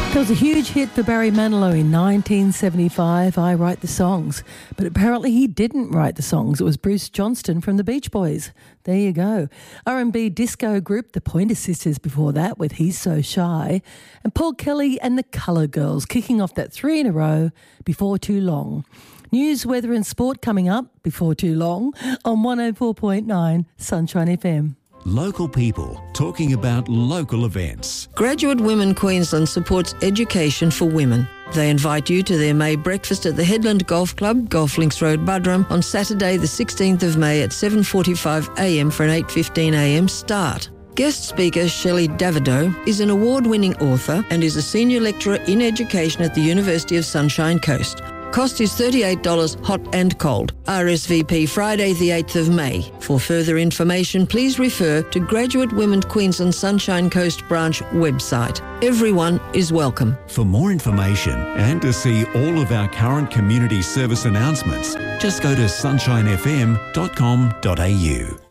There was a huge hit for Barry Manilow in 1975, I Write the Songs. But apparently he didn't write the songs. It was Bruce Johnston from the Beach Boys. There you go. R&B disco group The Pointer Sisters before that with He's So Shy. And Paul Kelly and the Colour Girls kicking off that 3 in a row, Before Too Long. News, weather and sport coming up before too long on 104.9 Sunshine FM. Local people talking about local events. Graduate Women Queensland supports education for women. They invite you to their May breakfast at the Headland Golf Club, Golf Links Road, Buderim, on Saturday the 16th of May at 7:45am for an 8:15am start. Guest speaker Shelley Davidow is an award-winning author and is a senior lecturer in education at the University of Sunshine Coast. Cost is $38 hot and cold. RSVP Friday the 8th of May. For further information, please refer to Graduate Women Queensland Sunshine Coast Branch website. Everyone is welcome. For more information and to see all of our current community service announcements, just go to sunshinefm.com.au.